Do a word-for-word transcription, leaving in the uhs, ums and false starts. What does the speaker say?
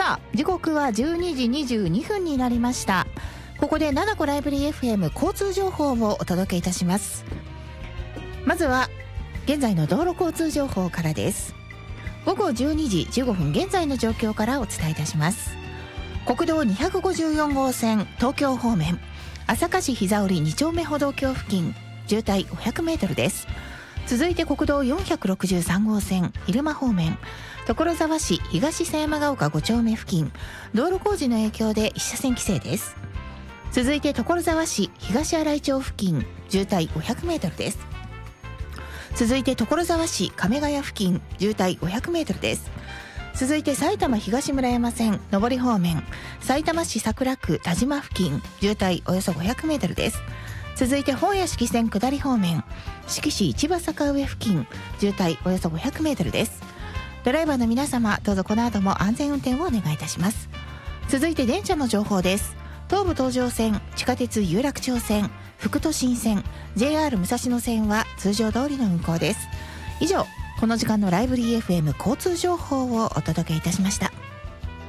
さあ時刻はじゅうにじにじゅうにふんになりました。ここでななこライブリー エフエム 交通情報をお届けいたします。まずは現在の道路交通情報からです。ごごじゅうにじじゅうごふん現在の状況からお伝えいたします。国道にひゃくごじゅうよんごうせん東京方面、朝霞市膝折に丁目歩道橋付近渋滞ごひゃくメートルです。続いて国道よんひゃくろくじゅうさんごうせん入間方面、所沢市東狭山ヶ丘ご丁目付近道路工事の影響でいっしゃせん規制です。続いて所沢市東新井町付近渋滞ごひゃくメートルです。続いて所沢市亀ヶ谷付近渋滞ごひゃくメートルです。続いて埼玉東村山線上り方面、埼玉市桜区田島付近渋滞およそごひゃくメートルです。続いて本屋敷線下り方面、志木市市場坂上付近渋滞およそごひゃくメートルです。ドライバーの皆様、どうぞこの後も安全運転をお願いいたします。続いて電車の情報です。東武東上線、地下鉄有楽町線、副都心線、 ジェイアール 武蔵野線は通常通りの運行です。以上、この時間のライブリー エフエム 交通情報をお届けいたしました。